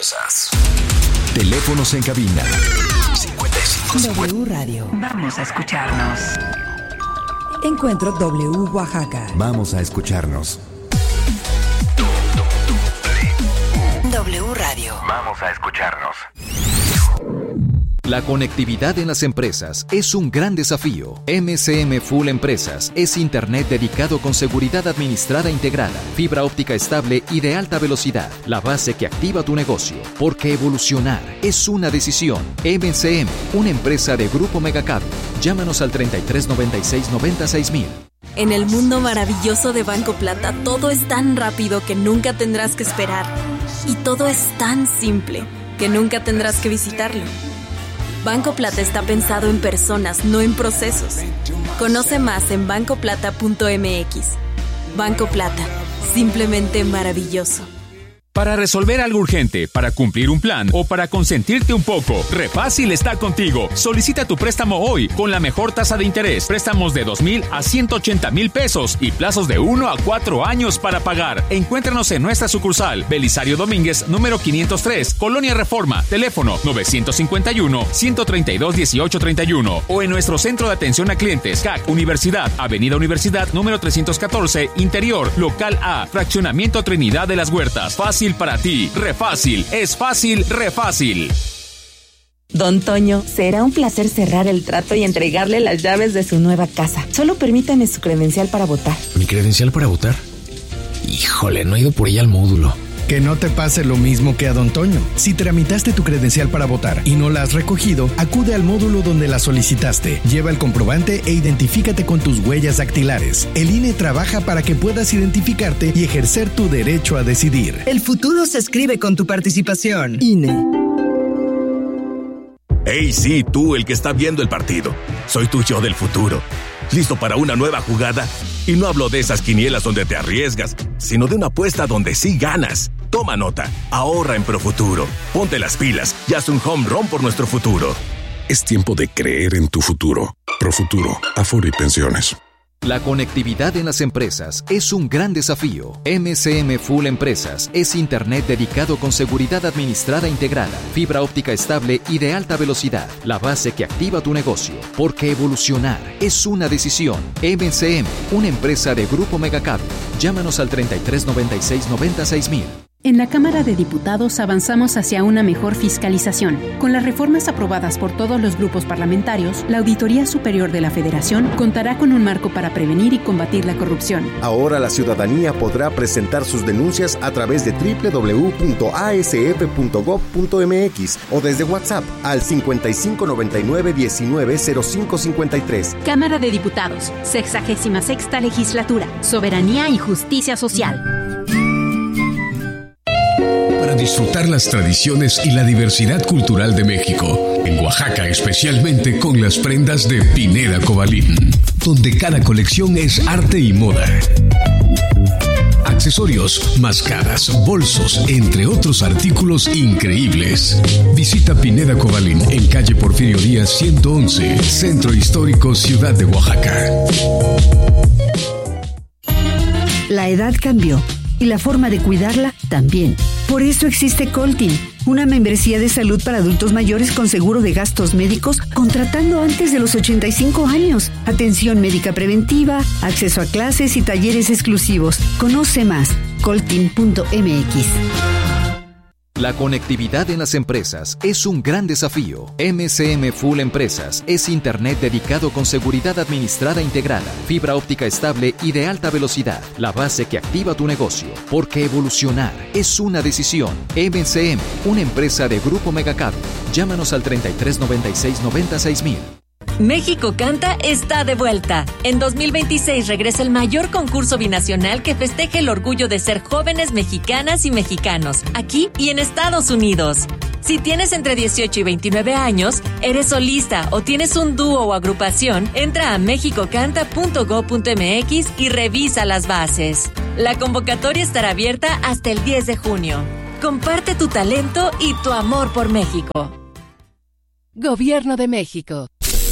empresas. Teléfonos en cabina 5550. W Radio. Vamos a escucharnos. Encuentro W Oaxaca. Vamos a escucharnos. W Radio. Vamos a escucharnos. La conectividad en las empresas es un gran desafío. MCM Full Empresas es Internet dedicado con seguridad administrada integrada, fibra óptica estable y de alta velocidad, la base que activa tu negocio. Porque evolucionar es una decisión. MCM, una empresa de Grupo Megacable. Llámanos al 3396-96000. En el mundo maravilloso de Banco Plata, todo es tan rápido que nunca tendrás que esperar. Y todo es tan simple que nunca tendrás que visitarlo. Banco Plata está pensado en personas, no en procesos. Conoce más en bancoplata.mx. Banco Plata, simplemente maravilloso. Para resolver algo urgente, para cumplir un plan o para consentirte un poco, Refácil está contigo. Solicita tu préstamo hoy con la mejor tasa de interés. Préstamos de 2,000 a 180,000 pesos y plazos de 1 a 4 años para pagar. Encuéntranos en nuestra sucursal, Belisario Domínguez, número 503, Colonia Reforma, teléfono 951-132-1831 o en nuestro centro de atención a clientes, CAC Universidad, Avenida Universidad, número 314, Interior, Local A, Fraccionamiento Trinidad de las Huertas. Fácil para ti. Refácil. Es fácil, Refácil. Don Toño, será un placer cerrar el trato y entregarle las llaves de su nueva casa. Solo permítame su credencial para votar. ¿Mi credencial para votar? Híjole, no he ido por ella al módulo. Que no te pase lo mismo que a Don Toño. Si tramitaste tu credencial para votar y no la has recogido, acude al módulo donde la solicitaste. Lleva el comprobante e identifícate con tus huellas dactilares. El INE trabaja para que puedas identificarte y ejercer tu derecho a decidir. El futuro se escribe con tu participación. INE. Hey, sí, tú, el que está viendo el partido. Soy tu yo del futuro. ¿Listo para una nueva jugada? Y no hablo de esas quinielas donde te arriesgas, sino de una apuesta donde sí ganas. Toma nota, ahorra en Profuturo. Ponte las pilas y haz un home run por nuestro futuro. Es tiempo de creer en tu futuro. Profuturo, Afore y Pensiones. La conectividad en las empresas es un gran desafío. MCM Full Empresas es Internet dedicado con seguridad administrada integrada, fibra óptica estable y de alta velocidad, la base que activa tu negocio. Porque evolucionar es una decisión. MCM, una empresa de Grupo Megacable. Llámanos al 3396-96000. En la Cámara de Diputados avanzamos hacia una mejor fiscalización. Con las reformas aprobadas por todos los grupos parlamentarios, la Auditoría Superior de la Federación contará con un marco para prevenir y combatir la corrupción. Ahora la ciudadanía podrá presentar sus denuncias a través de www.asf.gov.mx o desde WhatsApp al 5599-190553. Cámara de Diputados, 66ª Legislatura, Soberanía y Justicia Social. Para disfrutar las tradiciones y la diversidad cultural de México, en Oaxaca especialmente con las prendas de Pineda Cobalín, donde cada colección es arte y moda. Accesorios, máscaras, bolsos, entre otros artículos increíbles. Visita Pineda Cobalín en calle Porfirio Díaz 111, Centro Histórico, Ciudad de Oaxaca. La edad cambió y la forma de cuidarla también. Por eso existe Coltin, una membresía de salud para adultos mayores con seguro de gastos médicos contratando antes de los 85 años. Atención médica preventiva, acceso a clases y talleres exclusivos. Conoce más, coltin.mx. La conectividad en las empresas es un gran desafío. MCM Full Empresas es Internet dedicado con seguridad administrada integrada, fibra óptica estable y de alta velocidad, la base que activa tu negocio. Porque evolucionar es una decisión. MCM, una empresa de Grupo Megacable. Llámanos al 3396-96000. México Canta está de vuelta. En 2026 regresa el mayor concurso binacional que festeje el orgullo de ser jóvenes mexicanas y mexicanos, aquí y en Estados Unidos. Si tienes entre 18 y 29 años, eres solista o tienes un dúo o agrupación, entra a mexicocanta.go.mx y revisa las bases. La convocatoria estará abierta hasta el 10 de junio. Comparte tu talento y tu amor por México. Gobierno de México.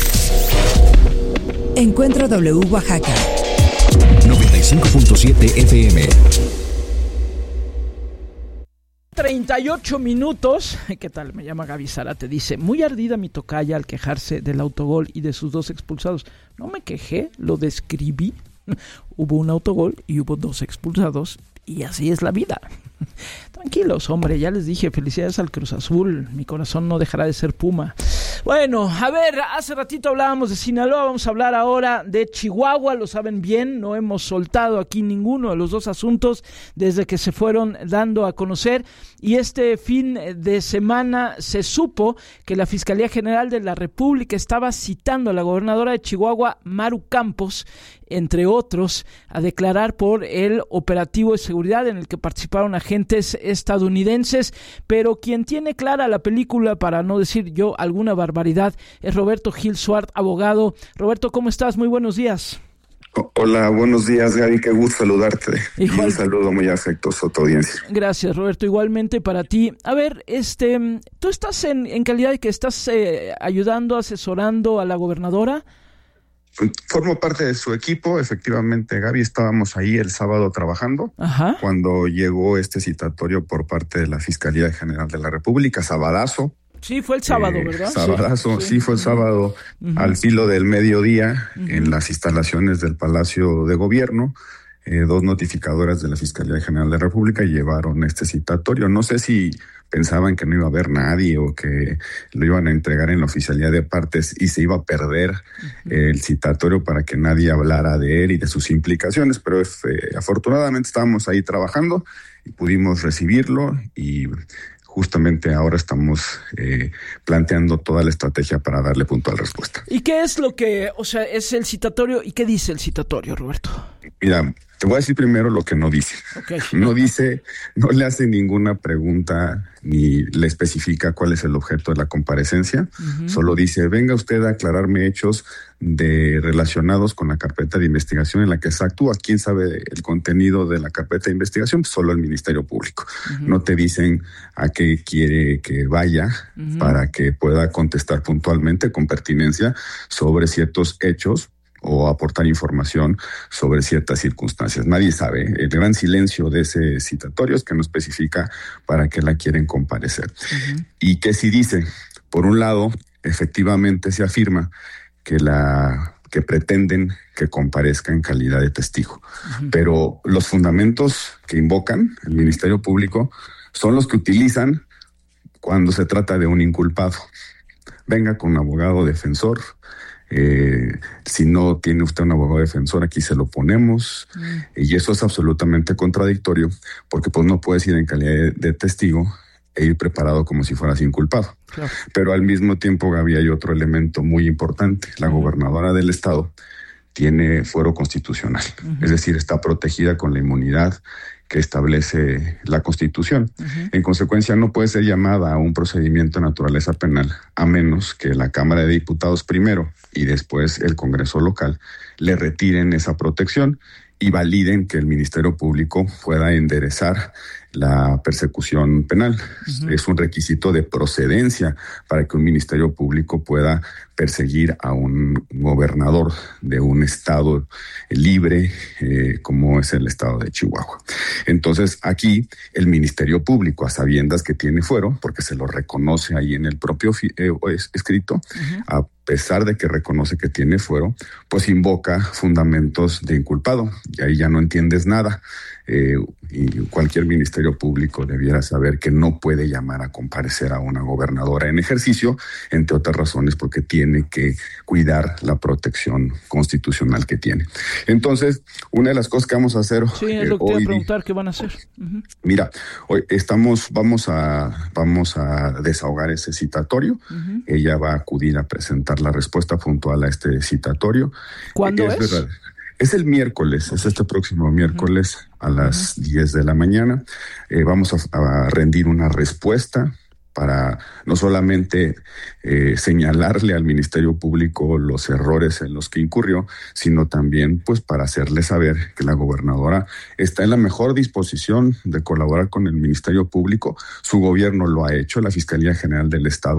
Encuentro W Oaxaca 95.7 FM. 38 ¿Qué tal? Me llama Gaby Zárate. Dice, muy ardida mi tocaya al quejarse del autogol y de sus 2 expulsados. No me quejé, lo describí. Hubo un autogol y hubo 2 expulsados. Y así es la vida. Tranquilos, hombre, ya les dije, felicidades al Cruz Azul. Mi corazón no dejará de ser Puma. Bueno, a ver, hace ratito hablábamos de Sinaloa, vamos a hablar ahora de Chihuahua, lo saben bien, no hemos soltado aquí ninguno de los 2 asuntos desde que se fueron dando a conocer, y este fin de semana se supo que la Fiscalía General de la República estaba citando a la gobernadora de Chihuahua, Maru Campos, entre otros, a declarar por el operativo de seguridad en el que participaron agentes estadounidenses, pero quien tiene clara la película, para no decir yo alguna barbaridad, es Roberto Gil Suart, abogado. Roberto, ¿cómo estás? Muy buenos días. Hola, buenos días, Gaby, qué gusto saludarte. Y un saludo muy afectuoso a tu audiencia. Gracias, Roberto, igualmente para ti. A ver, tú estás en calidad de que estás ayudando, asesorando a la gobernadora. Formo parte de su equipo, efectivamente, Gaby, estábamos ahí el sábado trabajando. Ajá. Cuando llegó este citatorio por parte de la Fiscalía General de la República, sabadazo. Sí, fue el sábado, ¿verdad? Sabadazo, sí, fue el sábado, al filo del mediodía, en las instalaciones del Palacio de Gobierno. 2 notificadoras de la Fiscalía General de la República llevaron este citatorio. No sé si pensaban que no iba a haber nadie o que lo iban a entregar en la oficialía de partes y se iba a perder el citatorio para que nadie hablara de él y de sus implicaciones, pero afortunadamente estábamos ahí trabajando y pudimos recibirlo, y justamente ahora estamos planteando toda la estrategia para darle puntual respuesta. ¿Y qué es lo que, es el citatorio, y qué dice el citatorio, Roberto? Mira, te voy a decir primero lo que no dice. Okay. No le hace ninguna pregunta ni le especifica cuál es el objeto de la comparecencia. Solo dice, venga usted a aclararme hechos relacionados con la carpeta de investigación en la que se actúa. ¿Quién sabe el contenido de la carpeta de investigación? Pues solo el Ministerio Público. No te dicen a qué quiere que vaya para que pueda contestar puntualmente con pertinencia sobre ciertos hechos o aportar información sobre ciertas circunstancias. Nadie sabe. El gran silencio de ese citatorio es que no especifica para qué la quieren comparecer. Y que si dice, por un lado, efectivamente se afirma que pretenden que comparezca en calidad de testigo. Pero los fundamentos que invocan el Ministerio Público son los que utilizan cuando se trata de un inculpado. Venga con un abogado defensor. Si no tiene usted un abogado defensor, aquí se lo ponemos. Y eso es absolutamente contradictorio, porque pues no puedes ir en calidad de testigo e ir preparado como si fueras inculpado. Claro. Pero al mismo tiempo, Gaby, hay otro elemento muy importante. La gobernadora del estado tiene fuero constitucional, es decir, está protegida con la inmunidad que establece la Constitución. En consecuencia, no puede ser llamada a un procedimiento de naturaleza penal a menos que la Cámara de Diputados primero y después el Congreso local le retiren esa protección y validen que el Ministerio Público pueda enderezar la persecución penal. Es un requisito de procedencia para que un Ministerio Público pueda perseguir a un gobernador de un estado libre como es el estado de Chihuahua. Entonces, aquí el Ministerio Público, a sabiendas que tiene fuero, porque se lo reconoce ahí en el propio escrito, a pesar de que reconoce que tiene fuero, pues invoca fundamentos de inculpado. Y ahí ya no entiendes nada. Y cualquier Ministerio Público debiera saber que no puede llamar a comparecer a una gobernadora en ejercicio, entre otras razones porque tiene que cuidar la protección constitucional que tiene. Entonces, una de las cosas que vamos a hacer sí, es lo que te iba a preguntar, ¿qué van a hacer? Mira, hoy vamos a desahogar ese citatorio. Ella va a acudir a presentar la respuesta puntual a este citatorio. ¿Cuándo es? Verdad. Es el miércoles, es este próximo miércoles a las 10 de la mañana. Vamos a rendir una respuesta para no solamente señalarle al Ministerio Público los errores en los que incurrió, sino también pues para hacerle saber que la gobernadora está en la mejor disposición de colaborar con el Ministerio Público. Su gobierno lo ha hecho, la Fiscalía General del Estado